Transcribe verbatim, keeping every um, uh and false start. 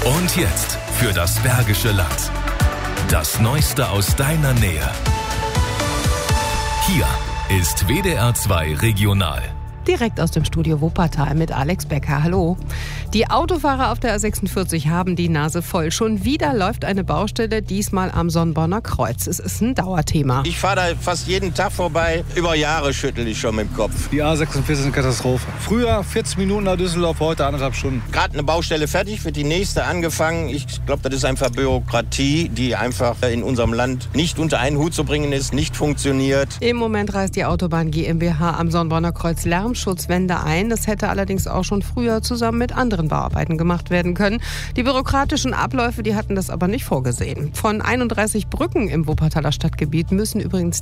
Und jetzt für das Bergische Land. Das Neueste aus deiner Nähe. Hier ist W D R zwei Regional. Direkt aus dem Studio Wuppertal mit Alex Becker. Hallo. Die Autofahrer auf der A sechsundvierzig haben die Nase voll. Schon wieder läuft eine Baustelle, diesmal am Sonnborner Kreuz. Es ist ein Dauerthema. Ich fahre da fast jeden Tag vorbei. Über Jahre schüttel ich schon mit dem Kopf. Die A sechsundvierzig ist eine Katastrophe. Früher vierzig Minuten nach Düsseldorf, heute anderthalb Stunden. Gerade eine Baustelle fertig, wird die nächste angefangen. Ich glaube, das ist einfach Bürokratie, die einfach in unserem Land nicht unter einen Hut zu bringen ist, nicht funktioniert. Im Moment reißt die Autobahn GmbH am Sonnborner Kreuz Lärmschutzwände ein. Das hätte allerdings auch schon früher zusammen mit anderen Bauarbeiten gemacht werden können. Die bürokratischen Abläufe, die hatten das aber nicht vorgesehen. Von einunddreißig Brücken im Wuppertaler Stadtgebiet müssen übrigens